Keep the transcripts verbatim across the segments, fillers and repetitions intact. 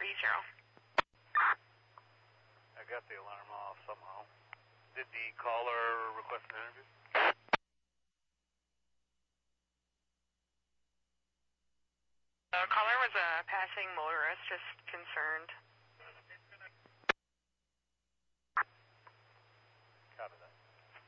three zero. I got the alarm off somehow. Did the caller request an interview? The caller was a passing motorist, just concerned. Copy that.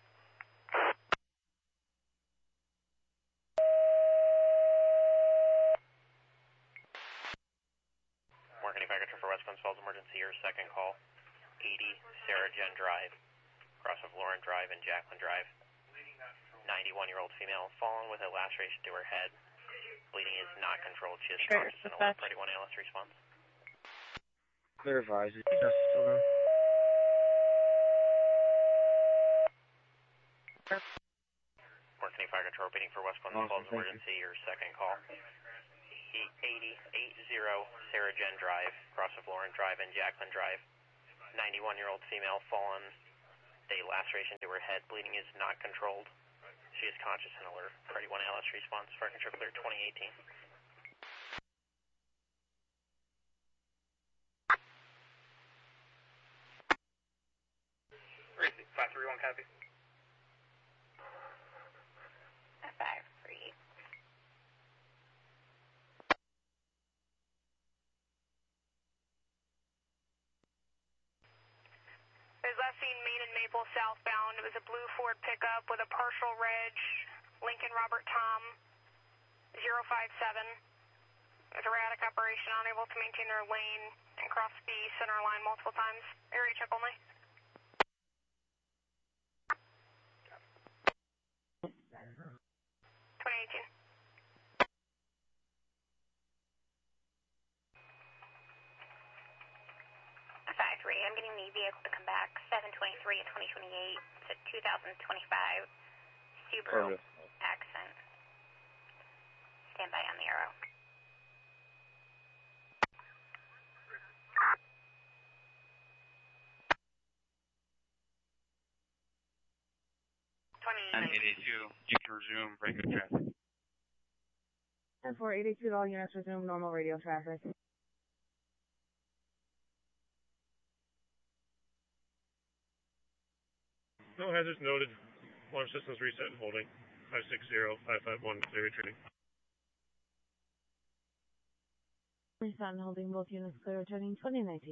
Morgan Fire Control for West Glen Falls emergency, your second call. eighty Sarah Jen Drive, cross of Lauren Drive and Jacqueline Drive. ninety-one-year-old female fallen with a laceration to her head. Bleeding is not controlled. She is conscious and alert. Party one A L S response. Clear advise. Is that still there? Morgan Fire Control repeating for West Glen Awesome, Falls thank emergency, your second call. eighty Sarah Jen Drive, cross of Lauren Drive and Jacqueline Drive. ninety-one-year-old female fallen. A laceration to her head. Bleeding is not controlled. She is conscious and alert. Party one A L S response. Fire Control clear twenty eighteen. five three one, copy. five three. There's last seen Main and Maple southbound. It was a blue Ford pickup with a partial reg, Lincoln Robert Tom, zero five seven. It was erratic operation, unable to maintain their lane and cross the center line multiple times. Area check only. twenty eighteen. five three, I'm getting the vehicle to come back, seven twenty-three and twenty twenty-eight. It's a two thousand twenty-five Subaru Okay. Accent. Stand by on the arrow. ten eighty-two, you can resume regular traffic. ten four eighty-two, all units resume normal radio traffic. No hazards noted. Alarm systems reset and holding. five six zero, five five one, clear returning. Reset and holding, both units clear returning twenty nineteen.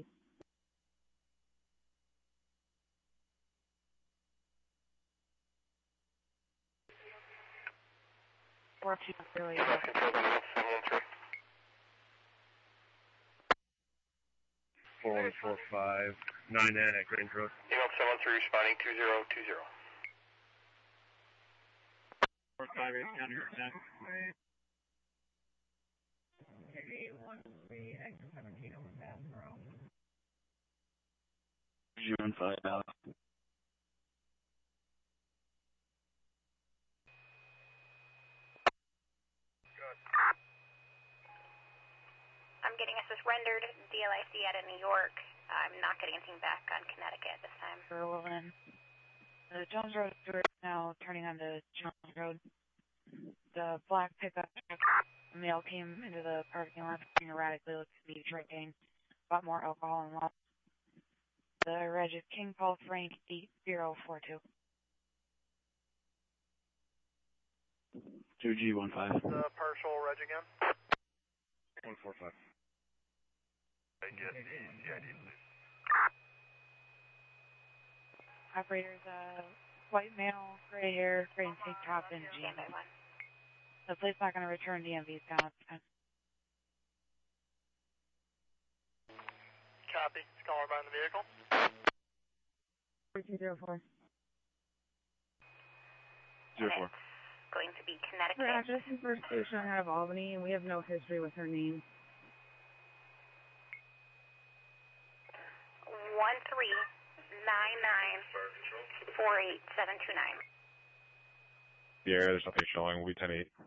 Four two zero. four one four five, nine N at Grange Road. Email seven one three responding two zero two zero. four five eight down here, ten. G one five out. I'm getting us this rendered D L I C out of New York. I'm not getting anything back on Connecticut this time. Berlin. The Jones Road is now turning onto Jones Road. The black pickup truck male came into the parking lot erratically, looked to be drinking, got more alcohol and lost. The reg is King Paul Frank eight zero four two. two G one five. The partial reg again? one four five. I get the C I D, please. Operators, uh, white male, gray hair, gray tank top, and jeans. Stand by one. The police not going to return D M V's down. Copy. Caller behind the vehicle. two zero four. Zero four. Going to be Her Connecticut. address is First Station out of Albany, and we have no history with her name. One three nine nine four eight seven two nine. Yeah, there's nothing showing. We ten eight.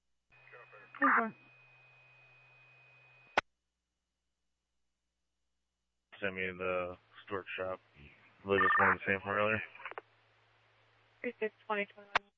Send me the Stewart shop. I believe it's one of the same from earlier. three six twenty twenty-one.